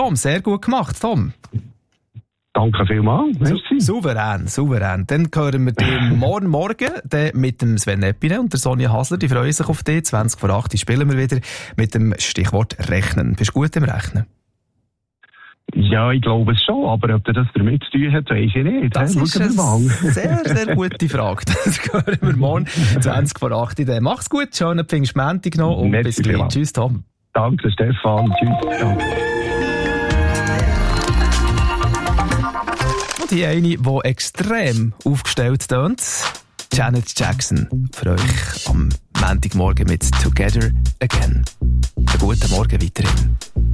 Tom, sehr gut gemacht, Tom. Danke vielmals. Souverän. Dann hören wir dich morgen mit dem Sven Epine und der Sonja Hasler. Die freuen sich auf dich. 20:08 spielen wir wieder mit dem Stichwort Rechnen. Bist du gut im Rechnen? Ja, ich glaube es schon, aber ob das damit zu tun hat, weiss ich nicht. Das ist eine sehr, sehr gute Frage. Das hören wir morgen 20:08. Mach's gut, schönen Pfingstmontag noch und bis gleich. Tschüss, Tom. Danke, Stefan. Tschüss. Danke. Und die eine, die extrem aufgestellt tönt, Janet Jackson, für euch am Montagmorgen mit Together Again. Einen guten Morgen weiterhin.